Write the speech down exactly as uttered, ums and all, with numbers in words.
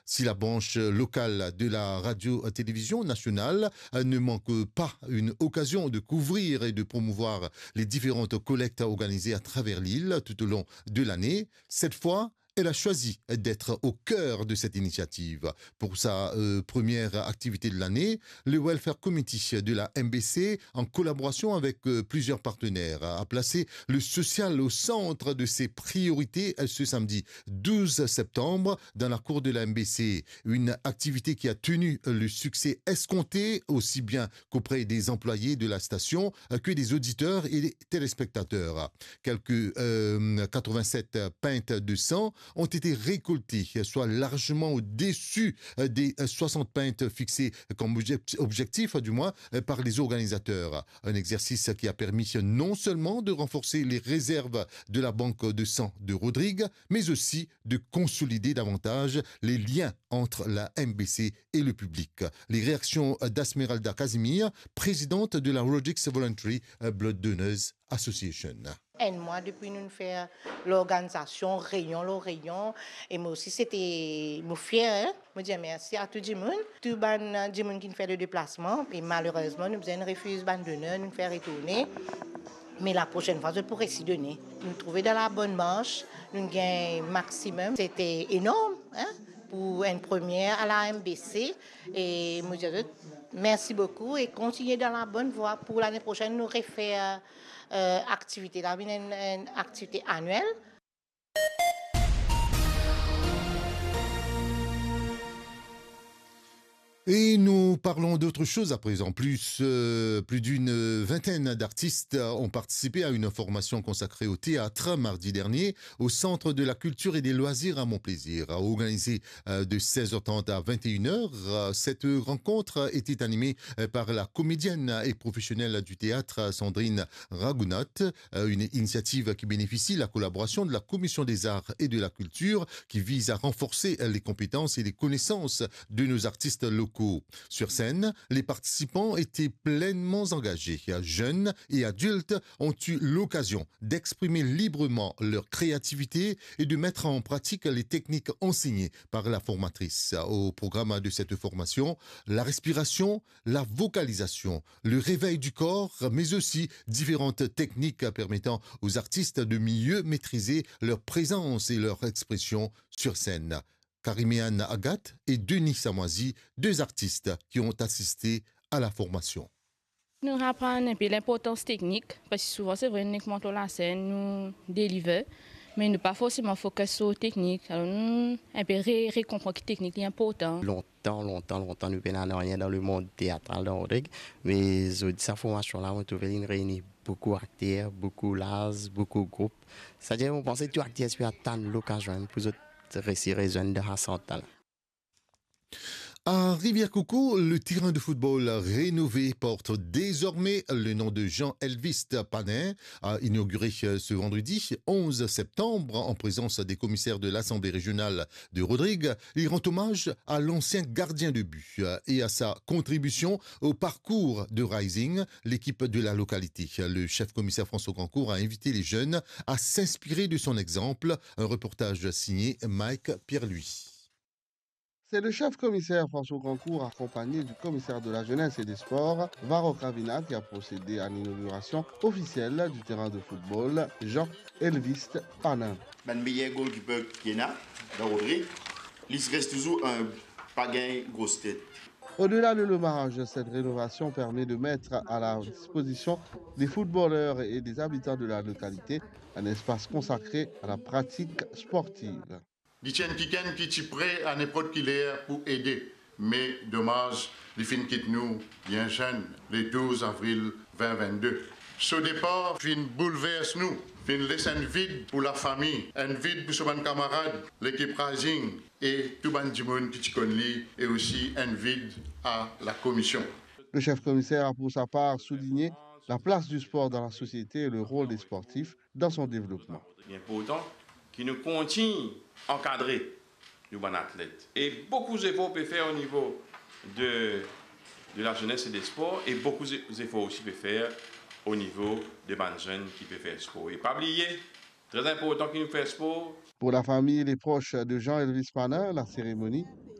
Si la branche locale de la radio-télévision nationale ne manque pas une occasion de couvrir et de promouvoir les différentes collectes organisées à travers l'île tout au long de l'année, cette fois, elle a choisi d'être au cœur de cette initiative. Pour sa euh, première activité de l'année, le Welfare Committee de la M B C, en collaboration avec euh, plusieurs partenaires, a placé le social au centre de ses priorités ce samedi douze septembre dans la cour de la M B C. Une activité qui a tenu le succès escompté aussi bien qu'auprès des employés de la station que des auditeurs et des téléspectateurs. Quelques euh, quatre-vingt-sept pintes de sang ont été récoltés, soit largement au-dessus des soixante pintes fixées comme objectif, du moins, par les organisateurs. Un exercice qui a permis non seulement de renforcer les réserves de la banque de sang de Rodrigue, mais aussi de consolider davantage les liens entre la M B C et le public. Les réactions d'Asmeralda Casimir, présidente de la Rodrigues Voluntary Blood Donors Association. Et moi, depuis nous faire l'organisation, rayon, le rayon, et moi aussi, c'était me fier, hein? Me dire merci à tout le monde, tout le monde qui fait le déplacement, et malheureusement, nous avons refusé de donner, nous faire retourner. Mais la prochaine fois, je pourrais s'y donner. Nous trouver dans la bonne marche, nous gagnons maximum. C'était énorme, hein, pour une première à la M B C. Et moi, je dis merci beaucoup et continuer dans la bonne voie. Pour l'année prochaine, nous refaire euh, activité, là, une, une activité annuelle. Et nous parlons d'autre chose à présent. Plus, euh, plus d'une vingtaine d'artistes ont participé à une formation consacrée au théâtre mardi dernier au Centre de la Culture et des Loisirs à Montplaisir. Organisée euh, de seize heures trente à vingt et une heures, euh, cette rencontre était animée euh, par la comédienne et professionnelle du théâtre Sandrine Ragounat, euh, une initiative qui bénéficie de la collaboration de la Commission des Arts et de la Culture qui vise à renforcer les compétences et les connaissances de nos artistes locaux. Sur scène, les participants étaient pleinement engagés. Jeunes et adultes ont eu l'occasion d'exprimer librement leur créativité et de mettre en pratique les techniques enseignées par la formatrice. Au programme de cette formation, la respiration, la vocalisation, le réveil du corps, mais aussi différentes techniques permettant aux artistes de mieux maîtriser leur présence et leur expression sur scène. Karimiane Agathe et Denis Samoisi, deux artistes qui ont assisté à la formation. Nous apprenons un peu l'importance technique, parce que souvent c'est vrai, nous montons la scène, nous délivrons, mais nous pas forcément focus sur la technique. Alors nous un peu récomprendre que la technique est importante. Longtemps, longtemps, longtemps, nous n'avons rien dans le monde théâtral de Rodrigue, mais cette formation-là, on trouve une réunion beaucoup d'acteurs, beaucoup d'as, beaucoup de groupes. C'est-à-dire, on pense que tout acteur peut attendre l'occasion pour de À Rivière-Coucou, le terrain de football rénové porte désormais le nom de Jean-Elvis Panin, inauguré ce vendredi onze septembre en présence des commissaires de l'Assemblée régionale de Rodrigue. Il rend hommage à l'ancien gardien de but et à sa contribution au parcours de Rising, l'équipe de la localité. Le chef-commissaire François Grandcourt a invité les jeunes à s'inspirer de son exemple. Un reportage signé Mike Pierre-Louis. C'est le chef-commissaire François Grandcourt, accompagné du commissaire de la jeunesse et des sports, Varro Ravina, qui a procédé à l'inauguration officielle du terrain de football Jean-Elvis Panin. Ben meilleur goal du peuple qui est là, dans Rodrigue, il reste toujours un pagain grosse tête. Au-delà de l'hommage, cette rénovation permet de mettre à la disposition des footballeurs et des habitants de la localité un espace consacré à la pratique sportive. Il tient quelqu'un qui est prêt à n'importe qui l'air pour aider. Mais dommage, les films quittent nous bien jeunes, le douze avril deux mille vingt-deux. Ce départ, film bouleverse nous. Film laisse un vide pour la famille, un vide pour son camarade, l'équipe Rising et tout le monde qui connaît, et aussi un vide à la commission. Le chef-commissaire a pour sa part souligné la place du sport dans la société et le rôle des sportifs dans son développement. Il est important qu'il nous continue à encadrer les bons athlètes. Et beaucoup d'efforts peuvent faire au niveau de, de la jeunesse et des sports, et beaucoup d'efforts aussi peuvent faire au niveau des bonnes jeunes qui peuvent faire sport. Et pas oublier, très important qu'ils nous fassent sport. Pour la famille et les proches de Jean-Elvis Panin, la cérémonie